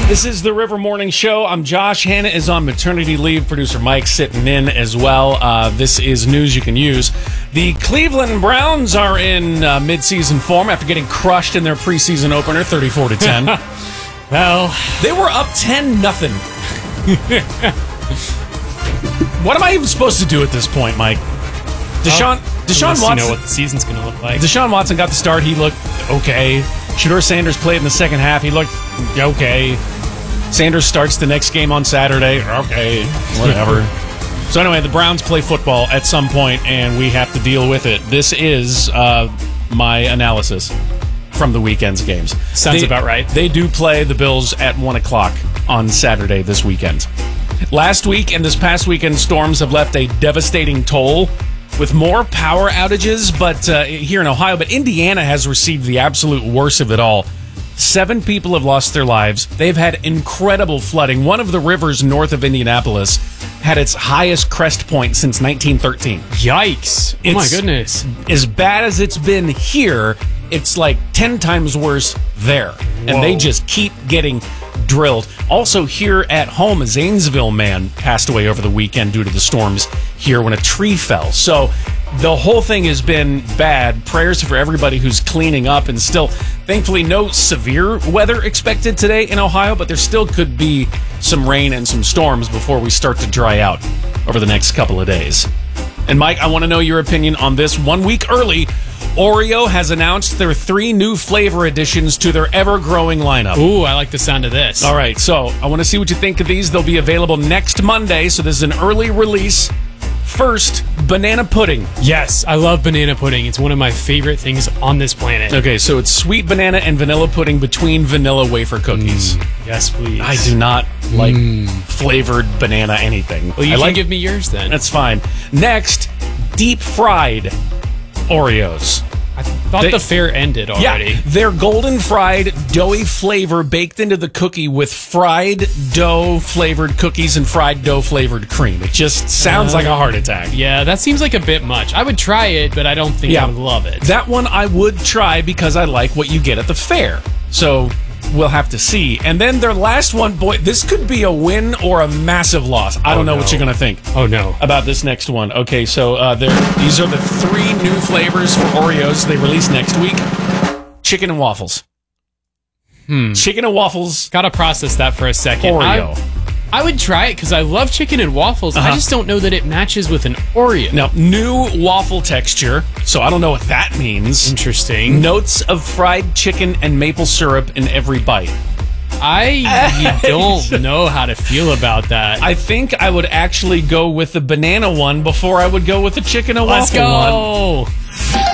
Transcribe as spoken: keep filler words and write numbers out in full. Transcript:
This is the River Morning Show. I'm Josh. Hannah is on maternity leave. Producer Mike sitting in as well. Uh, this is news you can use. The Cleveland Browns are in uh, midseason form after getting crushed in their preseason opener, thirty-four to ten. Well, they were up ten nothing. What am I even supposed to do at this point, Mike? Deshaun, well, Deshaun Watson. You know what the season's going to look like. Deshaun Watson got the start. He looked okay. Shedeur Sanders played in the second half. He looked okay. Sanders starts the next game on Saturday. Okay, whatever. So anyway, the Browns play football at some point, and we have to deal with it. This is uh, my analysis from the weekend's games. Sounds they, about right. They do play the Bills at one o'clock on Saturday this weekend. Last week and this past weekend, storms have left a devastating toll with more power outages but uh, here in Ohio. But Indiana has received the absolute worst of it all. Seven people have lost their lives. They've had incredible flooding. One of the rivers north of Indianapolis had its highest crest point since nineteen thirteen. Yikes. Oh, It's my goodness. As bad as it's been here, it's like ten times worse there. And Whoa. they just keep getting drilled. Also here at home, a Zanesville man passed away over the weekend due to the storms here when a tree fell. So the whole thing has been bad. Prayers for everybody who's cleaning up, and still, thankfully, no severe weather expected today in Ohio, but there still could be some rain and some storms before we start to dry out over the next couple of days. And Mike, I want to know your opinion on this. One week early, Oreo has announced their three new flavor additions to their ever-growing lineup. Ooh, I like the sound of this. All right, so I want to see what you think of these. They'll be available next Monday, so this is an early release. First, banana pudding. Yes, I love banana pudding. It's one of my favorite things on this planet. Okay, so it's sweet banana and vanilla pudding between vanilla wafer cookies. Mm, yes, please. I do not like Mm. flavored banana anything. Well, you I can like, give me yours then. That's fine. Next, deep fried Oreos. I thought They- the fair ended already. Yeah, they're golden fried, doughy flavor baked into the cookie with fried dough flavored cookies and fried dough flavored cream. It just sounds Uh, like a heart attack. Yeah, that seems like a bit much. I would try it, but I don't think Yeah. I would love it. That one I would try because I like what you get at the fair. So we'll have to see. And then their last one, boy, this could be a win or a massive loss. I don't Oh, know no. what you're going to think. Oh, no. About this next one. Okay, so uh, there. These are the three new flavors for Oreos they release next week. Chicken and waffles. Hmm. Chicken and waffles. Gotta process that for a second. Oreo. I, I would try it because I love chicken and waffles. Uh-huh. I just don't know that it matches with an Oreo. Now, new waffle texture. So I don't know what that means. Interesting. Notes of fried chicken and maple syrup in every bite. I don't know how to feel about that. I think I would actually go with the banana one before I would go with the chicken and Let's waffle one. go.